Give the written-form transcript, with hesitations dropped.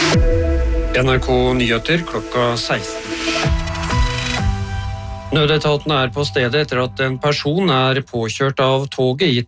NRK Nyheter klokka 16. Nødetaten på stedet etter at en person påkjørt av toget i